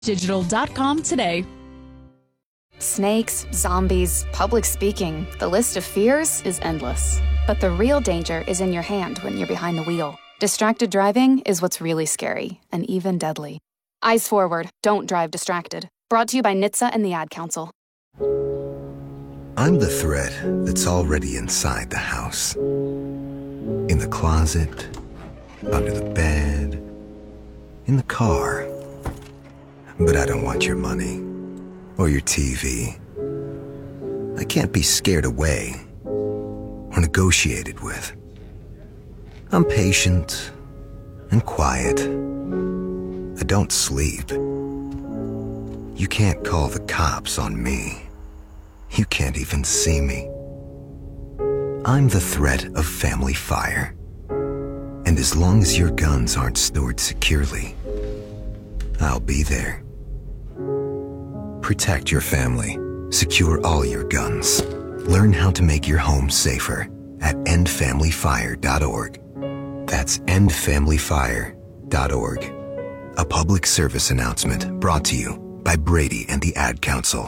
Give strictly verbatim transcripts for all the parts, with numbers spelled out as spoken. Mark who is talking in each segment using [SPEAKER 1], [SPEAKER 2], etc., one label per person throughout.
[SPEAKER 1] digital dot com today.
[SPEAKER 2] Snakes, zombies, public speaking, the list of fears is endless. But the real danger is in your hand when you're behind the wheel. Distracted driving is what's really scary and even deadly. Eyes forward, don't drive distracted. Brought to you by N H T S A and the Ad Council.
[SPEAKER 3] I'm the threat that's already inside the house. In the closet, under the bed, in the car. But I don't want your money or your T V. I can't be scared away or negotiated with. I'm patient and quiet. I don't sleep. You can't call the cops on me. You can't even see me. I'm the threat of family fire. And as long as your guns aren't stored securely, I'll be there. Protect your family. Secure all your guns. Learn how to make your home safer at end family fire dot org. That's end family fire dot org. A public service announcement brought to you by Brady and the Ad Council.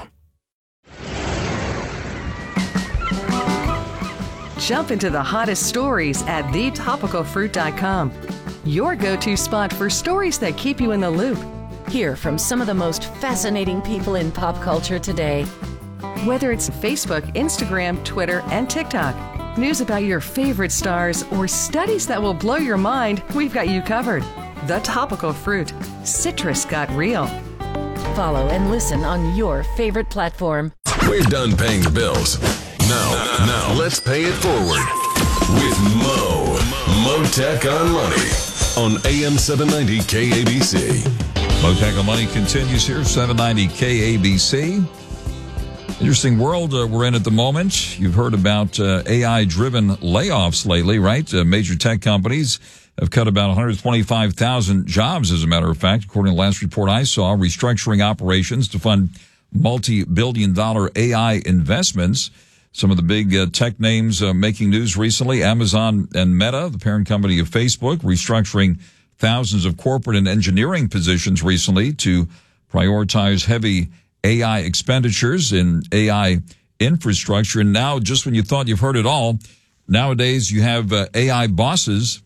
[SPEAKER 4] Jump into the hottest stories at the topical fruit dot com. Your go-to spot for stories that keep you in the loop.
[SPEAKER 5] Hear from some of the most fascinating people in pop culture today.
[SPEAKER 4] Whether it's Facebook, Instagram, Twitter, and TikTok, news about your favorite stars, or studies that will blow your mind, we've got you covered. The Topical Fruit. Citrus got real.
[SPEAKER 5] Follow and listen on your favorite platform.
[SPEAKER 6] We're done paying the bills. Now, now let's pay it forward with Mo. Mo Tech on Money on A M seven ninety K A B C.
[SPEAKER 7] Mo Tech on Money continues here, seven ninety K A B C. Interesting world uh, we're in at the moment. You've heard about uh, A I-driven layoffs lately, right? Uh, major tech companies have cut about one hundred twenty-five thousand jobs, as a matter of fact, according to the last report I saw, restructuring operations to fund multi-billion dollar A I investments. Some of the big uh, tech names uh, making news recently, Amazon and Meta, the parent company of Facebook, restructuring thousands of corporate and engineering positions recently to prioritize heavy A I expenditures in A I infrastructure. And now, just when you thought you've heard it all, nowadays you have uh, A I bosses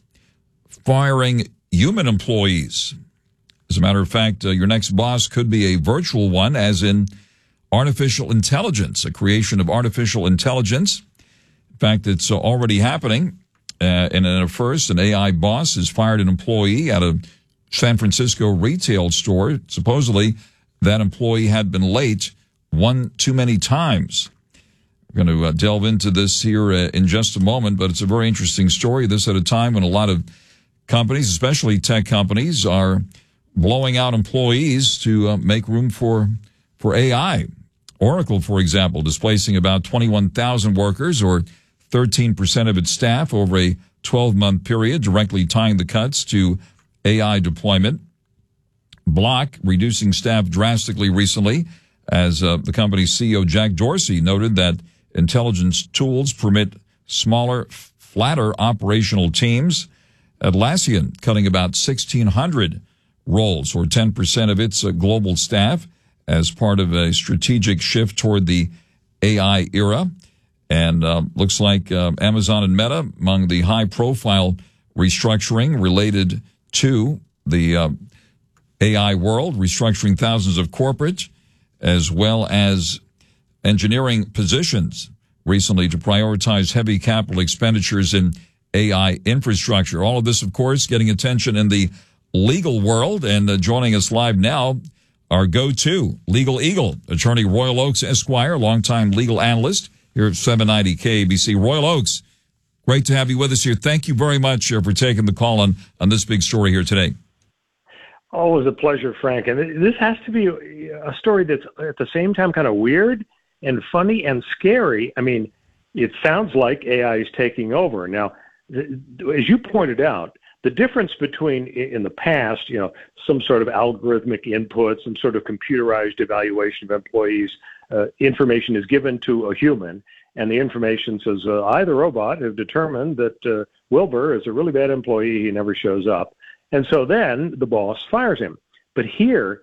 [SPEAKER 7] firing human employees. As a matter of fact, uh, your next boss could be a virtual one, as in artificial intelligence, a creation of artificial intelligence. In fact, it's uh, already happening. Uh, and in a first, an A I boss has fired an employee at a San Francisco retail store. Supposedly, that employee had been late one too many times. We're going to uh, delve into this here uh, in just a moment, but it's a very interesting story. This at a time when a lot of companies, especially tech companies, are blowing out employees to uh, make room for for A I. Oracle, for example, displacing about twenty-one thousand workers, or thirteen percent of its staff, over a twelve-month period, directly tying the cuts to A I deployment. Block reducing staff drastically recently, as uh, the company's C E O Jack Dorsey noted that intelligence tools permit smaller, flatter operational teams. Atlassian cutting about sixteen hundred roles, or ten percent of its uh, global staff, as part of a strategic shift toward the A I era. And uh, looks like uh, Amazon and Meta among the high-profile restructuring related to the uh, A I world, restructuring thousands of corporate as well as engineering positions recently to prioritize heavy capital expenditures in A I infrastructure. All of this, of course, getting attention in the legal world. And uh, joining us live now, our go-to legal eagle, attorney Royal Oakes Esquire, longtime legal analyst here at seven ninety K A B C. Royal Oakes, great to have you with us here. Thank you very much uh, for taking the call on, on this big story here today.
[SPEAKER 8] Always a pleasure, Frank. And this has to be a story that's at the same time kind of weird and funny and scary. I mean, it sounds like A I is taking over. Now, as you pointed out, the difference between in the past, you know, some sort of algorithmic input, some sort of computerized evaluation of employees, uh, information is given to a human, and the information says, uh, I, the robot, have determined that uh, Wilbur is a really bad employee. He never shows up. And so then the boss fires him. But here,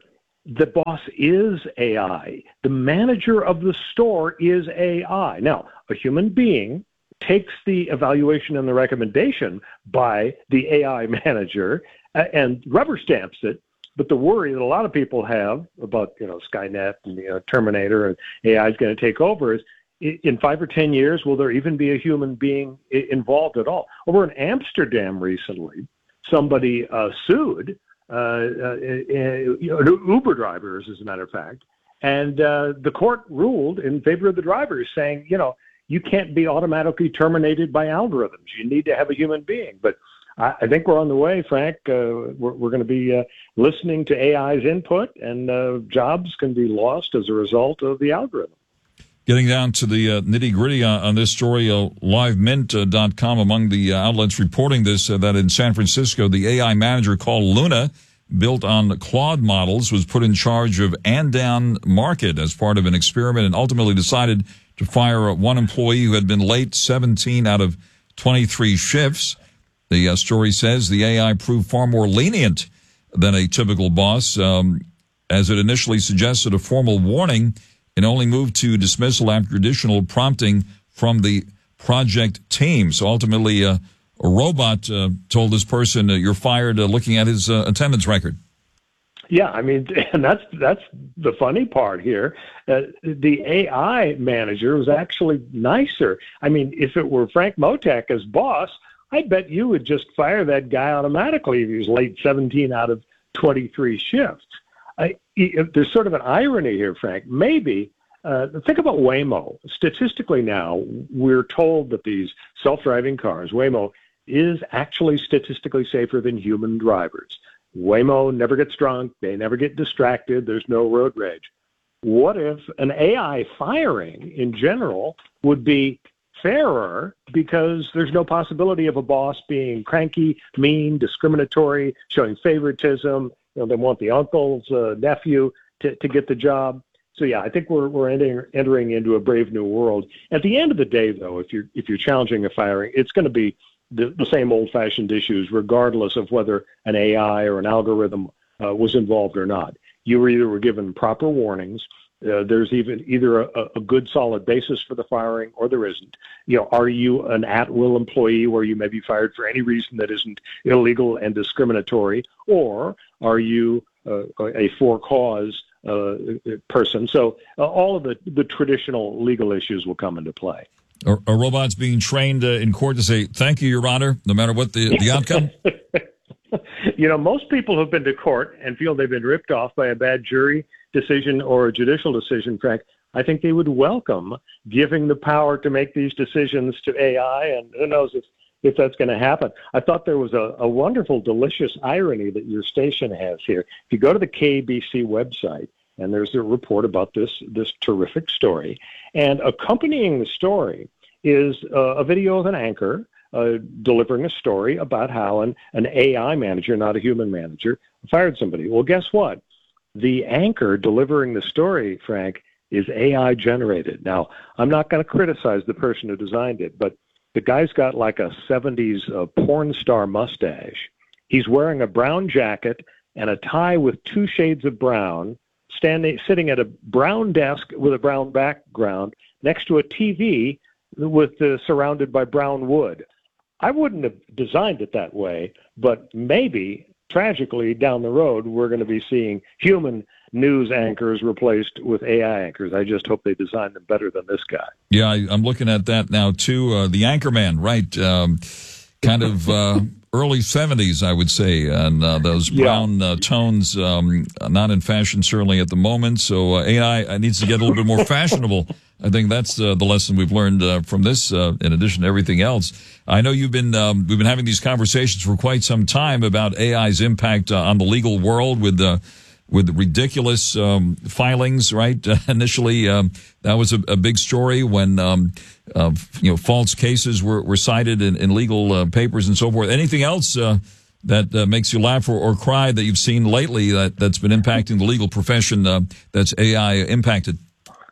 [SPEAKER 8] the boss is A I. The manager of the store is A I. Now, a human being takes the evaluation and the recommendation by the A I manager and rubber stamps it. But the worry that a lot of people have about, you know, Skynet and you know, Terminator and A I is going to take over is, in five or ten years, will there even be a human being involved at all? Over in Amsterdam recently, somebody uh, sued uh, uh, you know, Uber drivers, as a matter of fact, and uh, the court ruled in favor of the drivers, saying, you know, you can't be automatically terminated by algorithms. You need to have a human being. But I, I think we're on the way, Frank. Uh, we're we're going to be uh, listening to A I's input, and uh, jobs can be lost as a result of the algorithm.
[SPEAKER 7] Getting down to the uh, nitty-gritty uh, on this story, uh, live mint dot com, among the uh, outlets reporting this, uh, that in San Francisco, the A I manager called Luna, built on Claude models, was put in charge of Andan Market as part of an experiment and ultimately decided to fire one employee who had been late seventeen out of twenty-three shifts. The uh, story says the A I proved far more lenient than a typical boss, um, as it initially suggested a formal warning and only moved to dismissal after additional prompting from the project team. So ultimately, uh, a robot uh, told this person, uh, you're fired, uh, looking at his uh, attendance record.
[SPEAKER 8] Yeah, I mean, and that's that's the funny part here. Uh, the A I manager was actually nicer. I mean, if it were Frank Motek as boss, I bet you would just fire that guy automatically if he was late seventeen out of twenty-three shifts. I, there's sort of an irony here, Frank. Maybe, uh, think about Waymo. Statistically now, we're told that these self-driving cars, Waymo, is actually statistically safer than human drivers. Waymo never gets drunk. They never get distracted. There's no road rage. What if an A I firing in general would be fairer because there's no possibility of a boss being cranky, mean, discriminatory, showing favoritism? You know, they want the uncle's uh, nephew to, to get the job. So yeah, I think we're we're entering, entering into a brave new world. At the end of the day, though, if you're if you're challenging a firing, it's going to be the, the same old-fashioned issues, regardless of whether an A I or an algorithm uh, was involved or not. You were either were given proper warnings. Uh, there's even either a, a good solid basis for the firing or there isn't. You know, are you an at-will employee where you may be fired for any reason that isn't illegal and discriminatory, or are you uh, a for-cause uh, person? So uh, all of the, the traditional legal issues will come into play.
[SPEAKER 7] Are, are robots being trained uh, in court to say, thank you, Your Honor, no matter what the, the outcome?
[SPEAKER 8] You know, most people have been to court and feel they've been ripped off by a bad jury decision or a judicial decision, Frank. I think they would welcome giving the power to make these decisions to A I, and who knows if, if that's going to happen. I thought there was a, a wonderful, delicious irony that your station has here. If you go to the K A B C website, and there's a report about this, this terrific story, and accompanying the story is uh, a video of an anchor Uh, delivering a story about how an, an A I manager, not a human manager, fired somebody. Well, guess what? The anchor delivering the story, Frank, is A I generated. Now, I'm not going to criticize the person who designed it, but the guy's got like a seventies uh, porn star mustache. He's wearing a brown jacket and a tie with two shades of brown, standing, sitting at a brown desk with a brown background next to a T V with uh, surrounded by brown wood. I wouldn't have designed it that way, but maybe, tragically, down the road, we're going to be seeing human news anchors replaced with A I anchors. I just hope they design them better than this guy.
[SPEAKER 7] Yeah, I, I'm looking at that now, too. Uh, the Anchorman, right? Um, kind of uh, early seventies, I would say, and uh, those brown uh, tones, um, not in fashion, certainly, at the moment. So uh, A I needs to get a little bit more fashionable. I think that's uh, the lesson we've learned uh, from this, uh, in addition to everything else. I know you've been um, we've been having these conversations for quite some time about A I's impact uh, on the legal world with the uh, with the ridiculous um, filings. Right, uh, initially um, that was a, a big story when um, uh, you know false cases were, were cited in, in legal uh, papers and so forth. Anything else uh, that uh, makes you laugh or, or cry that you've seen lately that that's been impacting the legal profession uh, that's A I impacted?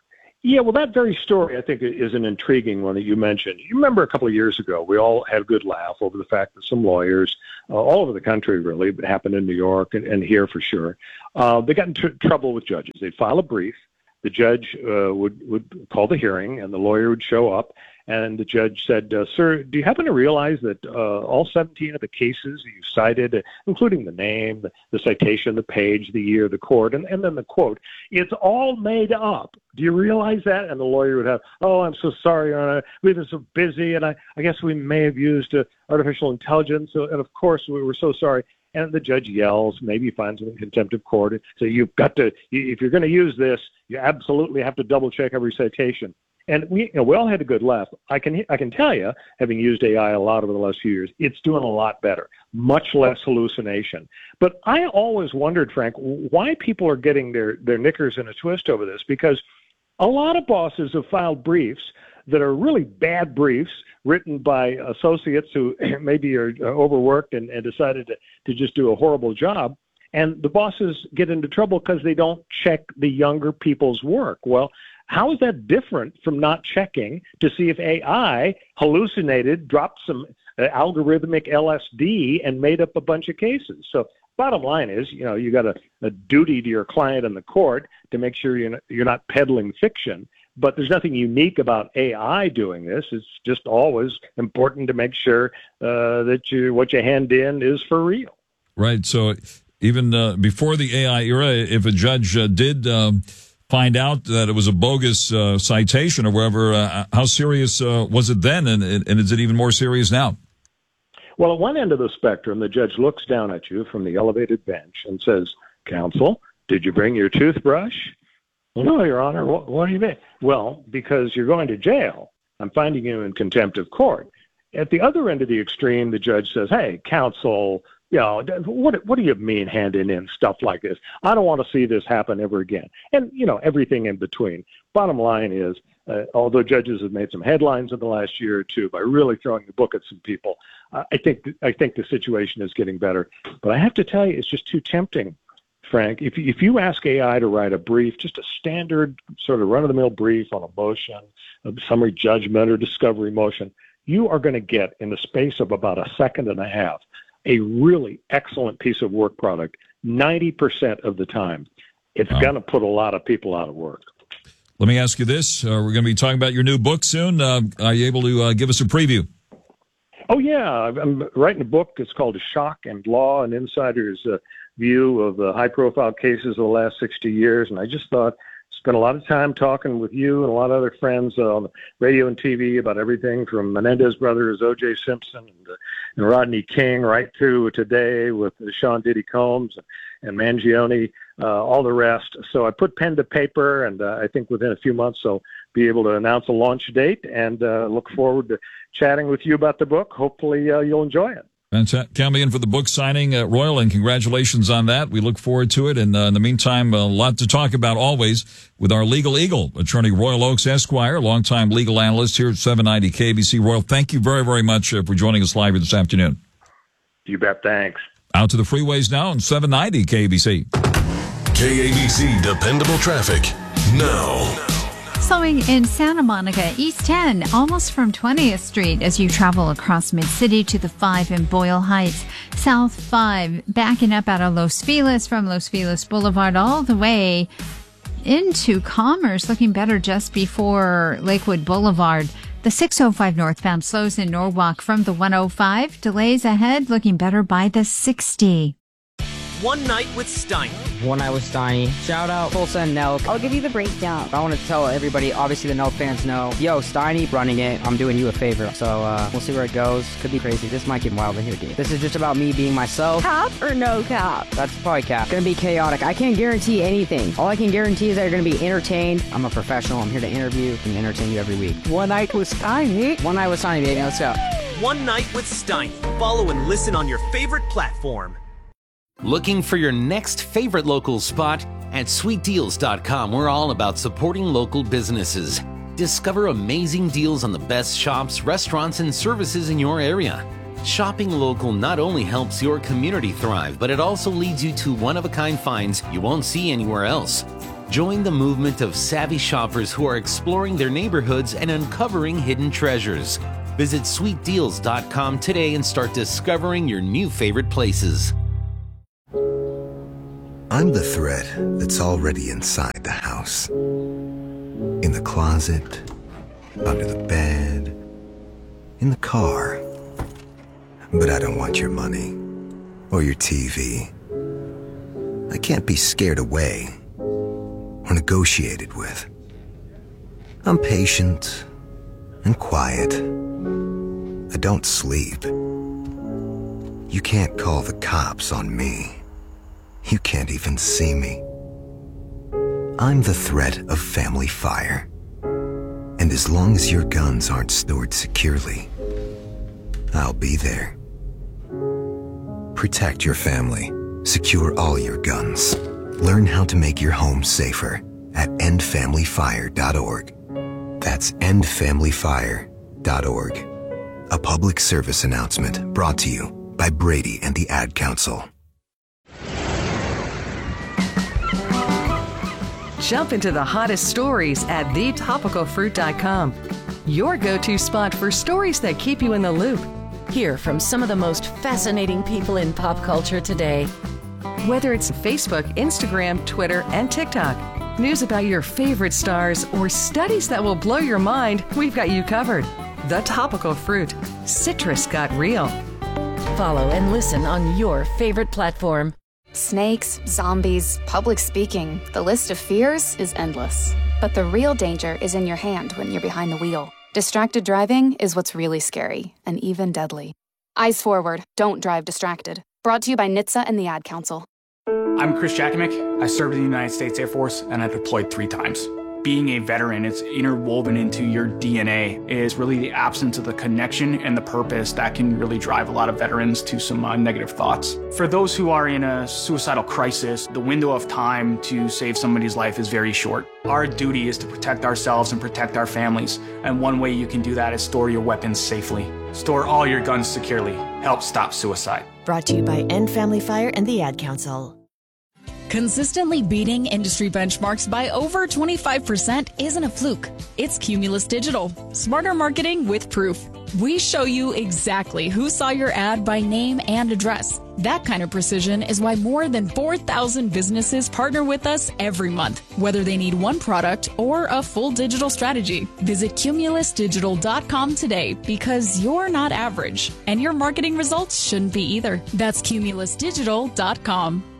[SPEAKER 8] Yeah, well, that very story, I think, is an intriguing one that you mentioned. You remember a couple of years ago, we all had a good laugh over the fact that some lawyers, uh, all over the country really, but happened in New York and, and here for sure, uh, they got into trouble with judges. They'd file a brief, the judge uh, would, would call the hearing, and the lawyer would show up, and the judge said, uh, sir, do you happen to realize that uh, all seventeen of the cases that you cited, uh, including the name, the, the citation, the page, the year, the court, and, and then the quote, it's all made up. Do you realize that? And the lawyer would have, oh, I'm so sorry, Your Honor. We've been so busy, and I, I guess we may have used uh, artificial intelligence, so, and of course we were so sorry. And the judge yells, maybe finds him in contempt of court. So you've got to, if you're going to use this, you absolutely have to double check every citation. And we, you know, we all had a good laugh. I can, I can tell you, having used A I a lot over the last few years, it's doing a lot better, much less hallucination. But I always wondered, Frank, why people are getting their, their knickers in a twist over this, because a lot of bosses have filed briefs that are really bad briefs written by associates who maybe are overworked and, and decided to, to just do a horrible job. And the bosses get into trouble because they don't check the younger people's work. Well, how is that different from not checking to see if A I hallucinated, dropped some uh, algorithmic L S D, and made up a bunch of cases? So bottom line is, you know, you got a, a duty to your client in the court to make sure you're not, you're not peddling fiction. But there's nothing unique about A I doing this. It's just always important to make sure uh, that you what you hand in is for real.
[SPEAKER 7] Right. So even uh, before the A I era, if a judge uh, did um, find out that it was a bogus uh, citation or whatever, uh, how serious uh, was it then? And, and is it even more serious now?
[SPEAKER 8] Well, at one end of the spectrum, the judge looks down at you from the elevated bench and says, counsel, did you bring your toothbrush? Well, no, Your Honor. What, what do you mean? Well, because you're going to jail. I'm finding you in contempt of court. At the other end of the extreme, the judge says, hey, counsel, you know, what, what do you mean handing in stuff like this? I don't want to see this happen ever again. And, you know, everything in between. Bottom line is, uh, although judges have made some headlines in the last year or two by really throwing the book at some people, uh, I think I think the situation is getting better. But I have to tell you, it's just too tempting. Frank, if, if you ask A I to write a brief, just a standard sort of run-of-the-mill brief on a motion, a summary judgment or discovery motion, you are going to get, in the space of about a second and a half, a really excellent piece of work product ninety percent of the time. It's wow. going to put a lot of people out of work.
[SPEAKER 7] Let me ask you this. Uh, we're going to be talking about your new book soon. Uh, are you able to uh, give us a preview?
[SPEAKER 8] Oh, yeah. I'm writing a book. It's called Shock and Law, an insider's uh, view of the high-profile cases of the last sixty years. And I just thought, spent a lot of time talking with you and a lot of other friends uh, on the radio and T V about everything from Menendez brothers, O J Simpson, and, uh, and Rodney King, right through today with uh, Sean Diddy Combs and, and Mangione, uh, all the rest. So I put pen to paper, and uh, I think within a few months I'll be able to announce a launch date, and uh, look forward to chatting with you about the book. Hopefully uh, you'll enjoy it.
[SPEAKER 7] Fantastic. Count me in for the book signing at Royal, and congratulations on that. We look forward to it. And uh, in the meantime, a lot to talk about always with our legal eagle, Attorney Royal Oakes, Esquire, longtime legal analyst here at seven ninety K A B C. Royal, thank you very, very much uh, for joining us live here this afternoon.
[SPEAKER 8] You bet. Thanks.
[SPEAKER 7] Out to the freeways now on seven ninety K A B C.
[SPEAKER 6] K A B C Dependable Traffic now.
[SPEAKER 9] Slowing in Santa Monica, East ten, almost from twentieth Street as you travel across Mid-City to the five in Boyle Heights. South five, backing up out of Los Feliz from Los Feliz Boulevard all the way into Commerce, looking better just before Lakewood Boulevard. The six oh five northbound slows in Norwalk from the one oh five. Delays ahead, looking better by the sixty.
[SPEAKER 10] One Night with Steiny.
[SPEAKER 11] One Night with Steiny. Shout out Tulsa and Nelk.
[SPEAKER 12] I'll give you the breakdown.
[SPEAKER 11] I want to tell everybody, obviously the Nelk fans know, yo, Steiny running it. I'm doing you a favor. So uh, we'll see where it goes. Could be crazy. This might get wild in here, dude. This is just about me being myself.
[SPEAKER 12] Cap or no cap?
[SPEAKER 11] That's probably cap. It's gonna be chaotic. I can't guarantee anything. All I can guarantee is that you're gonna be entertained. I'm a professional. I'm here to interview and entertain you every week.
[SPEAKER 12] One Night with Steiny.
[SPEAKER 11] One Night with Steiny, baby. Let's go.
[SPEAKER 10] One Night with Steiny. Follow and listen on your favorite platform.
[SPEAKER 13] Looking for your next favorite local spot? At sweet deals dot com, we're all about supporting local businesses. Discover amazing deals on the best shops, restaurants, and services in your area. Shopping local not only helps your community thrive, but it also leads you to one-of-a-kind finds you won't see anywhere else. Join the movement of savvy shoppers who are exploring their neighborhoods and uncovering hidden treasures. Visit sweet deals dot com today and start discovering your new favorite places.
[SPEAKER 3] I'm the threat that's already inside the house. In the closet, under the bed, in the car. But I don't want your money or your T V. I can't be scared away or negotiated with. I'm patient and quiet. I don't sleep. You can't call the cops on me. You can't even see me. I'm the threat of family fire. And as long as your guns aren't stored securely, I'll be there. Protect your family. Secure all your guns. Learn how to make your home safer at end family fire dot org. That's end family fire dot org. A public service announcement brought to you by Brady and the Ad Council.
[SPEAKER 4] Jump into the hottest stories at the topical fruit dot com. Your go-to spot for stories that keep you in the loop.
[SPEAKER 5] Hear from some of the most fascinating people in pop culture today.
[SPEAKER 4] Whether it's Facebook, Instagram, Twitter, and TikTok, news about your favorite stars, or studies that will blow your mind, we've got you covered. The Topical Fruit. Citrus got real.
[SPEAKER 5] Follow and listen on your favorite platform.
[SPEAKER 2] Snakes, zombies, public speaking, the list of fears is endless. But the real danger is in your hand when you're behind the wheel. Distracted driving is what's really scary and even deadly. Eyes forward, don't drive distracted. Brought to you by N H T S A and the Ad Council.
[SPEAKER 14] I'm Chris Jakimick. I served in the United States Air Force and I deployed three times. Being a veteran, it's interwoven into your D N A, is really the absence of the connection and the purpose that can really drive a lot of veterans to some uh, negative thoughts. For those who are in a suicidal crisis, the window of time to save somebody's life is very short. Our duty is to protect ourselves and protect our families, and one way you can do that is store your weapons safely. Store all your guns securely. Help stop suicide.
[SPEAKER 15] Brought to you by End Family Fire and the Ad Council.
[SPEAKER 1] Consistently beating industry benchmarks by over twenty-five percent isn't a fluke. It's Cumulus Digital. Smarter marketing with proof. We show you exactly who saw your ad by name and address. That kind of precision is why more than four thousand businesses partner with us every month, whether they need one product or a full digital strategy. Visit cumulus digital dot com today because you're not average, and your marketing results shouldn't be either. That's cumulus digital dot com.